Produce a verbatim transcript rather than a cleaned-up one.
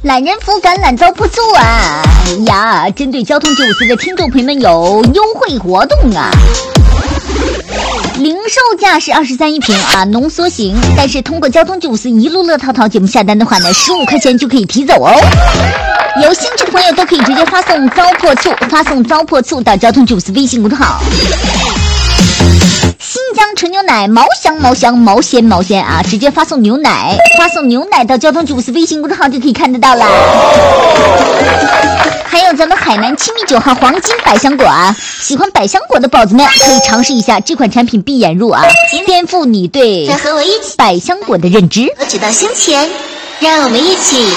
懒人服橄榄遭破促啊！哎呀，针对交通九五四的听众朋友们有优惠活动啊！零售价是二十三一瓶啊，浓缩型，但是通过交通九五四一路乐淘淘节目下单的话呢，十五块钱就可以提走哦。有兴趣的朋友都可以直接发送遭破促，发送遭破促到交通九五四微信公众号。新疆纯牛奶毛香毛香毛鲜毛鲜啊！直接发送牛奶，发送牛奶到交通九五四微信公众号就可以看得到啦。还有咱们海南七米九号黄金百香果啊，喜欢百香果的宝子们可以尝试一下这款产品，闭眼入啊，颠覆你对再和我一起百香果的认知。 我直到胸前，让我们一起